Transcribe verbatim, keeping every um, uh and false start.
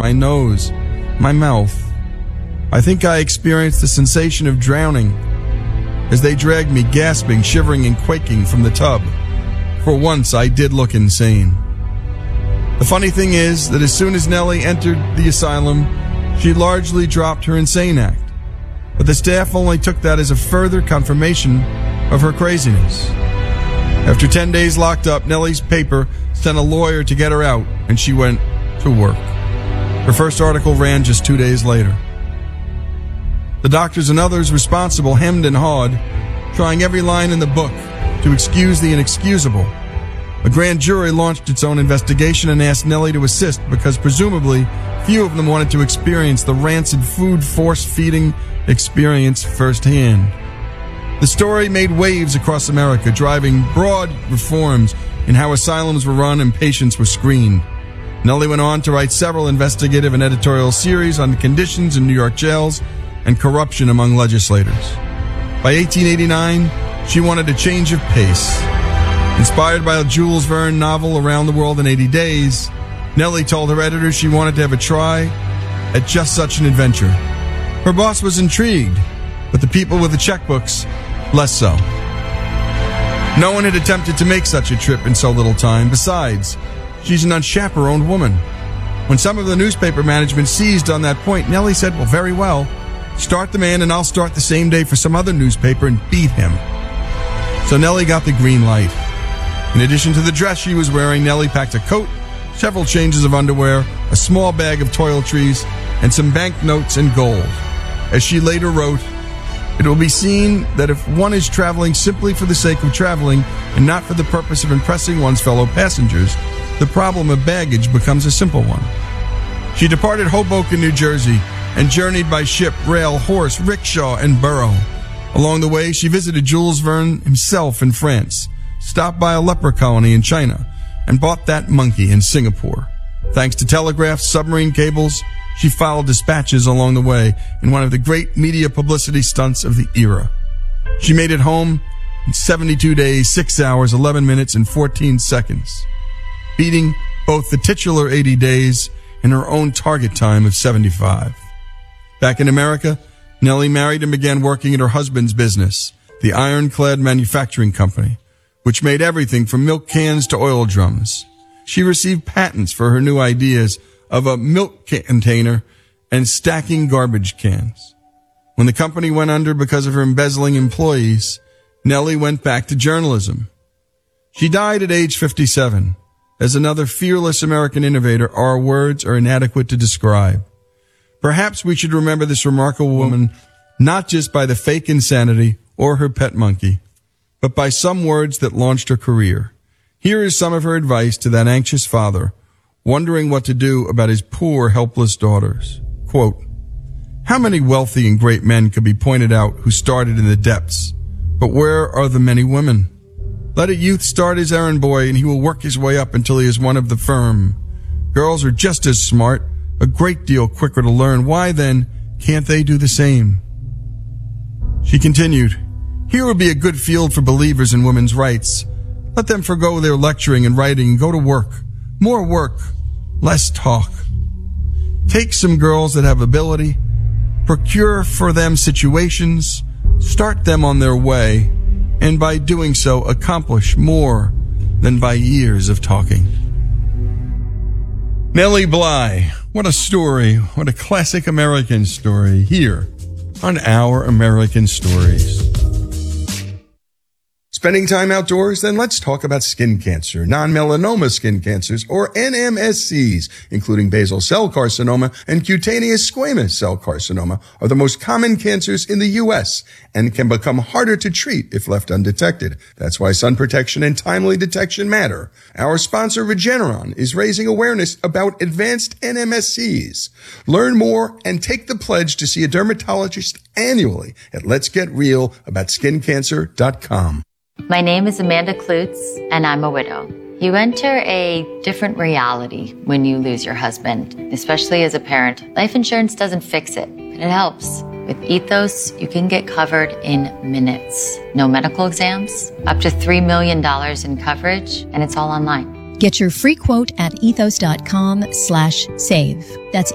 my nose, my mouth. I think I experienced the sensation of drowning as they dragged me gasping, shivering, and quaking from the tub. For once, I did look insane. The funny thing is that as soon as Nellie entered the asylum, she largely dropped her insane act. But the staff only took that as a further confirmation of her craziness. After ten days locked up, Nellie's paper sent a lawyer to get her out, and she went to work. Her first article ran just two days later. The doctors and others responsible hemmed and hawed, trying every line in the book to excuse the inexcusable. A grand jury launched its own investigation and asked Nellie to assist because presumably few of them wanted to experience the rancid food force-feeding experience firsthand. The story made waves across America, driving broad reforms in how asylums were run and patients were screened. Nellie went on to write several investigative and editorial series on the conditions in New York jails and corruption among legislators. By eighteen eighty-nine, she wanted a change of pace. Inspired by a Jules Verne novel Around the World in eighty days, Nellie told her editor she wanted to have a try at just such an adventure. Her boss was intrigued, but the people with the checkbooks, less so. No one had attempted to make such a trip in so little time. Besides, she's an unchaperoned woman. When some of the newspaper management seized on that point, Nellie said, well, very well, start the man and I'll start the same day for some other newspaper and beat him. So Nellie got the green light. In addition to the dress she was wearing, Nellie packed a coat, several changes of underwear, a small bag of toiletries, and some banknotes and gold. As she later wrote, it will be seen that if one is traveling simply for the sake of traveling and not for the purpose of impressing one's fellow passengers, the problem of baggage becomes a simple one. She departed Hoboken, New Jersey, and journeyed by ship, rail, horse, rickshaw, and burro. Along the way, she visited Jules Verne himself in France, stopped by a leper colony in China, and bought that monkey in Singapore. Thanks to telegraphs, submarine cables, she filed dispatches along the way in one of the great media publicity stunts of the era. She made it home in seventy-two days, six hours, eleven minutes, and fourteen seconds, beating both the titular eighty days and her own target time of seventy-five. Back in America, Nellie married and began working at her husband's business, the Ironclad Manufacturing Company, which made everything from milk cans to oil drums. She received patents for her new ideas of a milk container and stacking garbage cans. When the company went under because of her embezzling employees, Nellie went back to journalism. She died at age fifty-seven. As another fearless American innovator, our words are inadequate to describe. Perhaps we should remember this remarkable woman not just by the fake insanity or her pet monkey, but by some words that launched her career. Here is some of her advice to that anxious father, wondering what to do about his poor, helpless daughters. Quote, how many wealthy and great men could be pointed out who started in the depths, but where are the many women? Let a youth start as errand boy and he will work his way up until he is one of the firm. Girls are just as smart, a great deal quicker to learn. Why then can't they do the same? She continued, here would be a good field for believers in women's rights. Let them forgo their lecturing and writing and go to work. More work, less talk. Take some girls that have ability, procure for them situations, start them on their way, and by doing so accomplish more than by years of talking. Nellie Bly, what a story, what a classic American story here on Our American Stories. Spending time outdoors? Then let's talk about skin cancer. Non-melanoma skin cancers, or N M S Cs, including basal cell carcinoma and cutaneous squamous cell carcinoma, are the most common cancers in the U S and can become harder to treat if left undetected. That's why sun protection and timely detection matter. Our sponsor, Regeneron, is raising awareness about advanced N M S Cs. Learn more and take the pledge to see a dermatologist annually at lets get real about skin cancer dot com. My name is Amanda Klutz, and I'm a widow. You enter a different reality when you lose your husband, especially as a parent. Life insurance doesn't fix it, but it helps. With Ethos, you can get covered in minutes. No medical exams, up to three million dollars in coverage, and it's all online. Get your free quote at ethos.com slash save. That's